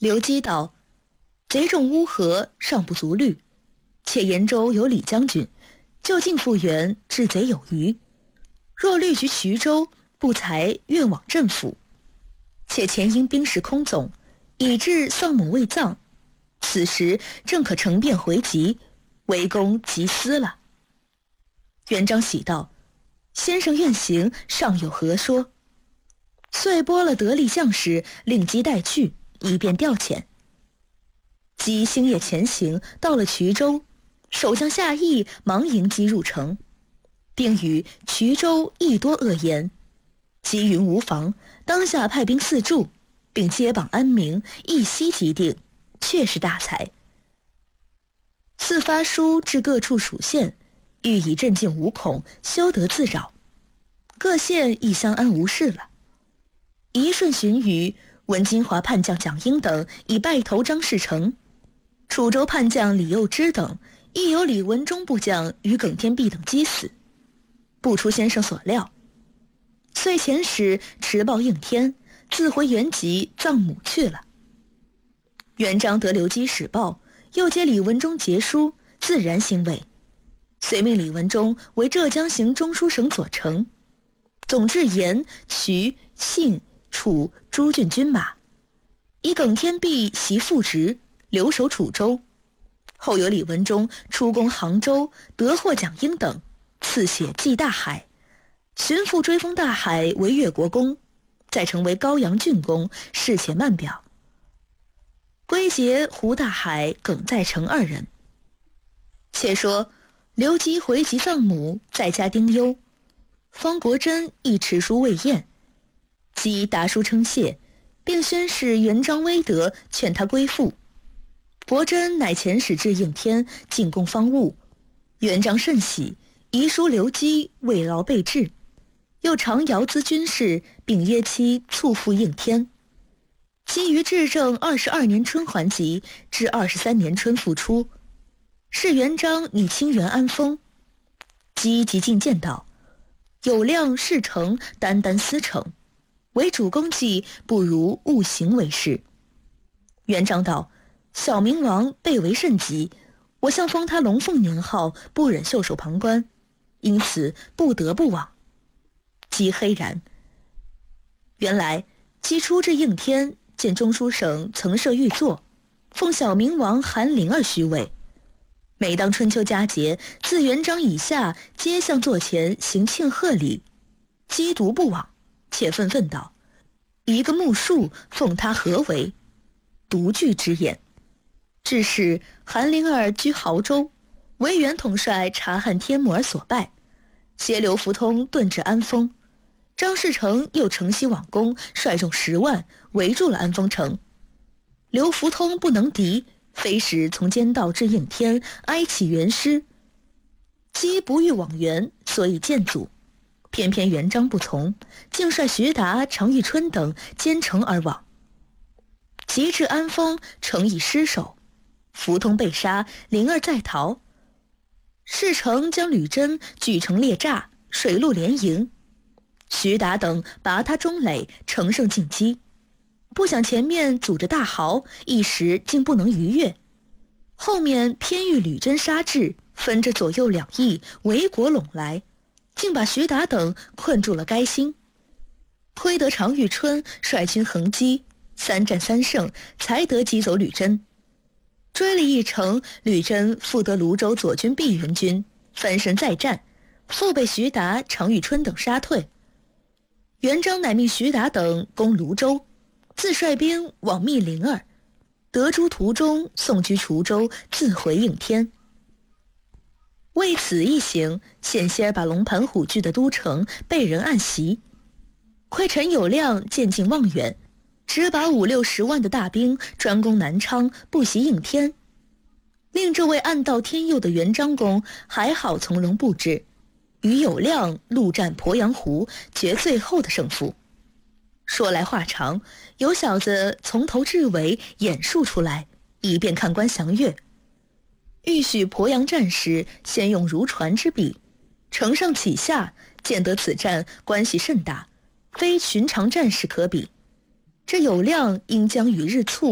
刘基道：贼众乌合，尚不足虑，且延州有李将军，就近复原，治贼有余。若虑局衢州，不才愿往镇府。且前因兵势空总，以致丧母未葬，此时正可乘便回籍，围攻即思了。元璋喜道：先生愿行，尚有何说？遂拨了得力将士，令机带去，以便调遣。即星夜前行，到了衢州，守将夏邑忙迎击入城，并与衢州亦多恶言。积云无妨，当下派兵四驻，并接榜安民，一夕即定，确是大才。赐发书至各处属县，欲以镇静无恐，休得自扰。各县亦相安无事了。一瞬旬余，闻金华叛将蒋英等已败投张士诚，楚州叛将李幼之等亦有李文忠部将与耿天弼等击死，不出先生所料。遂遣使持报应天，自回原籍葬母去了。元璋得刘基使报，又接李文忠节书，自然欣慰，遂命李文忠为浙江行中书省左丞，总制盐、衢、信、楚诸郡军马，以耿天弼袭副职，留守楚州。后有李文忠出攻杭州，得获蒋英等，赐血祭大海，寻父追封大海为越国公，再成为高阳郡公，事且慢表。归结胡大海、耿在成二人。且说刘基回籍葬母，在家丁忧，方国珍亦持书未验，即答书称谢，并宣示元璋威德，劝他归附。国珍乃遣使至应天，进贡方物，元璋甚喜，遗书刘基慰劳备至，又常遥咨军事，并约期促赴应天。基于至正22年春还籍，至23年春复出。是元璋拟清源安丰，基即进谏道：有量事成，单单思成，为主功绩，不如务行为是。元璋道：小明王被为甚急，我向封他龙凤年号，不忍袖手旁观，因此不得不往。基黑然。原来基初至应天，见中书省曾设御座，奉小明王韩林儿虚位。每当春秋佳节，自元璋以下，皆向座前行庆贺礼。基独不往，且愤愤道：一个木树，奉他何为？独具之言。致使韩林儿居亳州，为元统帅察汉天目而所败，携刘福通遁至安丰。张士诚又乘隙往攻，率众10万围住了安丰城。刘福通不能敌，飞使从监道至应天，哀乞援师。基不欲往援，所以谏阻，偏偏元璋不从，竟率徐达、常遇春等兼程而往。及至安丰，城已失守，福通被杀，灵儿在逃。士诚将吕珍举城列栅，水陆连营。徐达等拔他中垒，乘胜进击，不想前面阻着大壕，一时竟不能逾越。后面偏遇吕珍杀至，分着左右两翼，围国拢来，竟把徐达等困住了该心。亏得常遇春率军横击，3战3胜，才得击走吕珍。追了一程，吕珍复得泸州左军毕元军，翻身再战，复被徐达、常遇春等杀退。元璋乃命徐达等攻泸州，自率兵往密灵儿，得诸途中送居滁州，自回应天。为此一行，险些把龙盘虎踞的都城被人暗袭。亏陈友谅见境望远，只把50-60万的大兵专攻南昌，不袭应天。令这位暗道天佑的元璋公还好从容布置，与友谅陆战鄱阳湖，决最后的胜负。说来话长，有小子从头至尾演述出来，以便看官详阅。欲许鄱阳战时，先用如船之比，承上启下，见得此战关系甚大，非寻常战事可比。这友谅应将与日促